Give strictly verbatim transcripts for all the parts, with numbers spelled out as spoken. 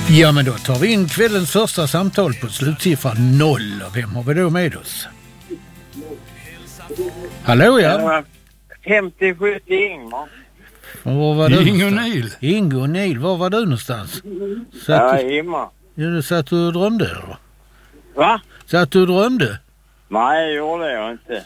Ja, men då tar vi in kvällens första samtal på slutsiffran noll. Och vem har vi då med oss? Hallå, ja. femtio sjuttio Ingmar. Var var du? Ingo Nil. Ingo Nil, var var du någonstans? Ja, du... Ingmar. Ja, du satt du och drömde, eller? Va? Satt du och drömde? Nej, det gjorde jag inte.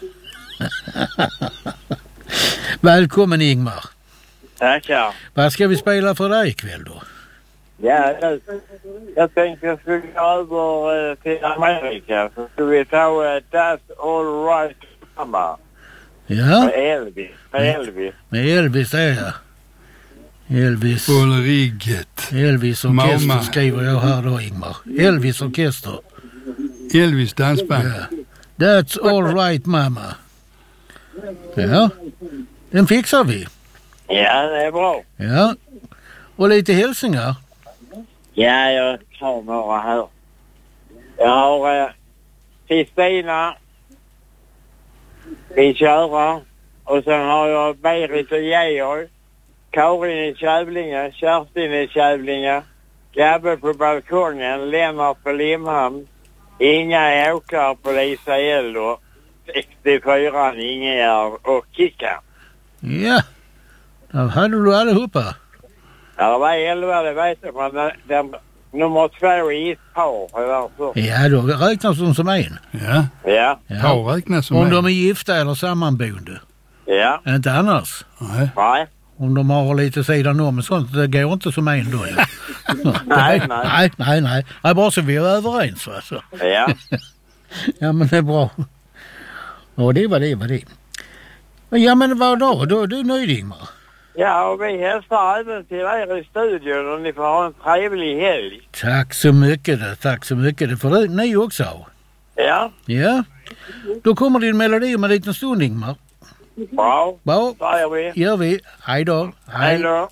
Välkommen, Ingmar. Tackar. Vad ska vi spela för dig ikväll då? Ja, jag, jag tänkte jag skulle gå över eh, till Amerika. Så skulle vi ta uh, That's All Right Mama. Ja? Med Elvis. Med Elvis. Med Elvis är jag. Elvis. Ulriget. Elvis orkester Mamma. skriver jag här då, Ingmar. Elvis orkester. Elvis dansband. Ja. That's All Right Mama. Ja. Den fixar vi. Ja, det är bra. Ja. Och lite hälsningar. Ja, jag har några här. Jag har eh, Kristina i Köra. Och sen har jag Berit och Georg. Karin i Kävlinge. Kerstin i Kävlinge. Gabbe på balkongen. Lennart på Limhamn. Inga i Åkarp på Lisa Eldo. sextiofyra Ingegärd och Kicka. Ja. Där hade du allihopa. Ja, det var elva, det vet jag. Men den, den, nummer två i ett par. Ja, då räknas de som en. Ja. Ja. Ja. Par räknas som Om en. de är gifta eller sammanboende. Ja. Inte annars. Nej. Nej. Om de har lite sidan om och sånt, det går inte som en då. Ja. nej, nej. Nej, nej, nej. Det är bara så vi är överens. Alltså. Ja. Ja, men det är bra. Och det var det, var det. Ja, men vad då? Då är du nöjd, Ingmar? Ja, och vi hälsar även till er i studion och ni får ha en trevlig helg. Tack så mycket, det. Tack så mycket. Det får du, ni också ha. Ja. Ja. Då kommer din melodi om en liten stund, Ingmar. Bra. Bra. Säger vi. Gör vi. Hej då. Hej då.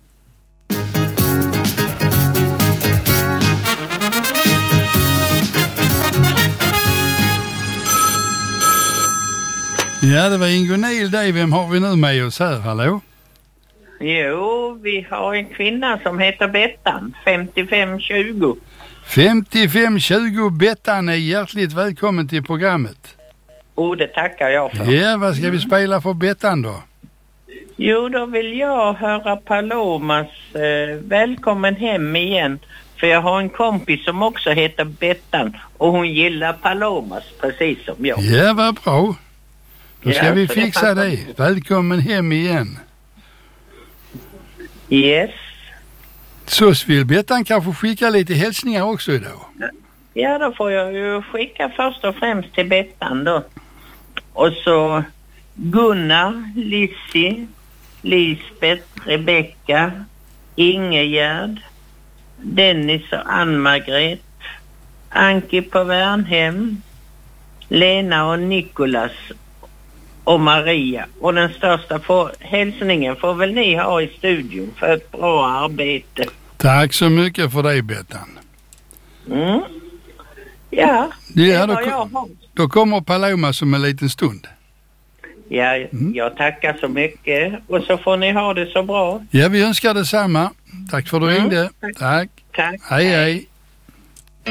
Ja, det var Ingo Nil där. Vem har vi nu med oss här? Hallå? Jo, vi har en kvinna som heter Bettan, femtiofem tjugo. femtiofem tjugo Bettan är hjärtligt välkommen till programmet. Och det tackar jag för. Ja, vad ska vi spela för Bettan då? Jo, då vill jag höra Palomas eh, Välkommen hem igen. För jag har en kompis som också heter Bettan och hon gillar Palomas precis som jag. Ja, vad bra. Då ska Ja, vi så det fixa passar. det. Välkommen hem igen. Yes. Så vill Bettan kanske skicka lite hälsningar också idag. Ja, då får jag ju skicka först och främst till Bettan då. Och så Gunnar, Lissi, Lisbeth, Rebecka, Ingegärd, Dennis och Ann-Margret, Anki på Värnhem, Lena och Nikolas och Maria. Och den största för, hälsningen får väl ni ha i studion för ett bra arbete. Tack så mycket för dig, Bettan. Mm. Ja, det Ja, var då, jag har. då kommer Paloma som en liten stund. Ja, Mm. jag tackar så mycket. Och så får ni ha det så bra. Ja, vi önskar detsamma. Tack för att du Mm. ringde. Tack. Tack. Hej, hej.